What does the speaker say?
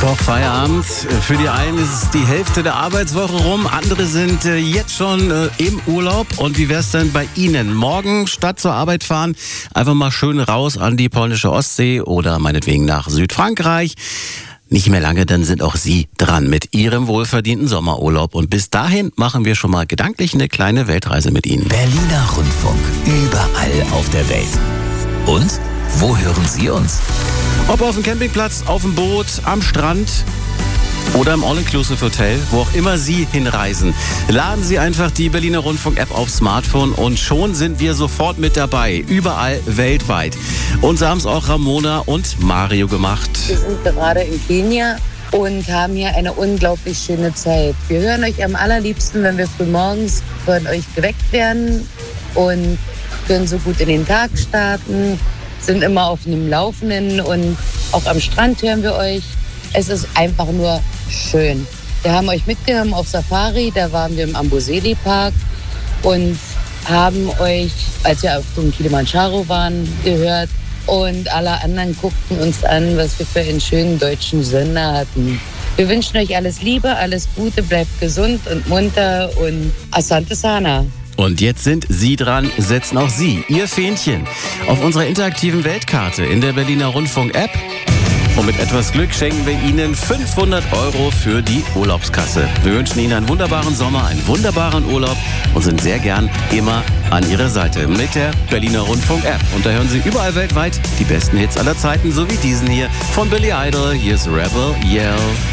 Talk Feierabend. Für die einen ist die Hälfte der Arbeitswoche rum, andere sind jetzt schon im Urlaub. Und wie wär's denn bei Ihnen? Morgen statt zur Arbeit fahren, einfach mal schön raus an die polnische Ostsee oder meinetwegen nach Südfrankreich. Nicht mehr lange, dann sind auch Sie dran mit Ihrem wohlverdienten Sommerurlaub. Und bis dahin machen wir schon mal gedanklich eine kleine Weltreise mit Ihnen. Berliner Rundfunk, überall auf der Welt. Und wo hören Sie uns? Ob auf dem Campingplatz, auf dem Boot, am Strand oder im All-Inclusive-Hotel, wo auch immer Sie hinreisen. Laden Sie einfach die Berliner Rundfunk-App aufs Smartphone und schon sind wir sofort mit dabei. Überall weltweit. Und so haben es auch Ramona und Mario gemacht. Wir sind gerade in Kenia und haben hier eine unglaublich schöne Zeit. Wir hören euch am allerliebsten, wenn wir früh morgens von euch geweckt werden und können so gut in den Tag starten, sind immer auf einem Laufenden und auch am Strand hören wir euch. Es ist einfach nur schön. Wir haben euch mitgenommen auf Safari, da waren wir im Amboseli Park und haben euch, als wir auf dem Kilimanjaro waren, gehört. Und alle anderen guckten uns an, was wir für einen schönen deutschen Sender hatten. Wir wünschen euch alles Liebe, alles Gute, bleibt gesund und munter und Asante Sana. Und jetzt sind Sie dran, setzen auch Sie Ihr Fähnchen auf unserer interaktiven Weltkarte in der Berliner Rundfunk-App. Und mit etwas Glück schenken wir Ihnen 500 € für die Urlaubskasse. Wir wünschen Ihnen einen wunderbaren Sommer, einen wunderbaren Urlaub und sind sehr gern immer an Ihrer Seite mit der Berliner Rundfunk-App. Und da hören Sie überall weltweit die besten Hits aller Zeiten, so wie diesen hier von Billy Idol. Hier ist Rebel Yell.